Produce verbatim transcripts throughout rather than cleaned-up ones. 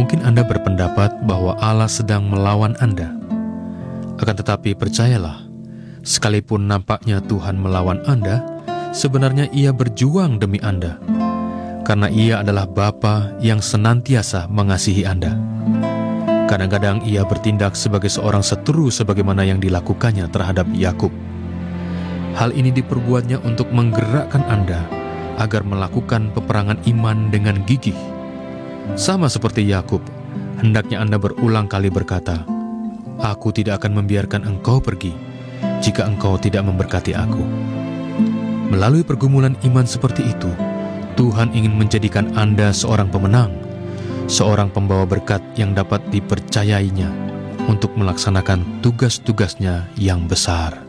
Mungkin Anda berpendapat bahwa Allah sedang melawan Anda. Akan tetapi percayalah, sekalipun nampaknya Tuhan melawan Anda, sebenarnya Ia berjuang demi Anda, karena Ia adalah Bapa yang senantiasa mengasihi Anda. Kadang-kadang Ia bertindak sebagai seorang seteru sebagaimana yang dilakukannya terhadap Yakub. Hal ini diperbuatnya untuk menggerakkan Anda agar melakukan peperangan iman dengan gigih. Sama seperti Yakub, hendaknya Anda berulang kali berkata, "Aku tidak akan membiarkan engkau pergi, jika engkau tidak memberkati aku." Melalui pergumulan iman seperti itu, Tuhan ingin menjadikan Anda seorang pemenang, seorang pembawa berkat yang dapat dipercayainya untuk melaksanakan tugas-tugasnya yang besar.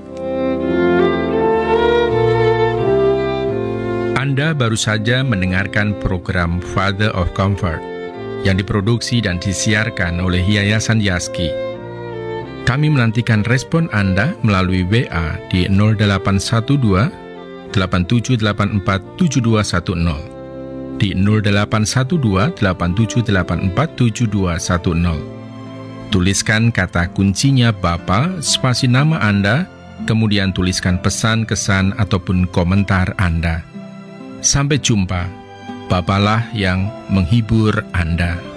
Anda baru saja mendengarkan program Father of Comfort yang diproduksi dan disiarkan oleh Yayasan Yaski. Kami menantikan respon Anda melalui W A di nol delapan satu dua delapan tujuh delapan empat tujuh dua satu nol, di nol delapan satu dua delapan tujuh delapan empat tujuh dua satu nol. Tuliskan kata kuncinya Bapa, spasi nama Anda, kemudian tuliskan pesan, kesan, ataupun komentar Anda. Sampai jumpa, Bapalah yang menghibur Anda.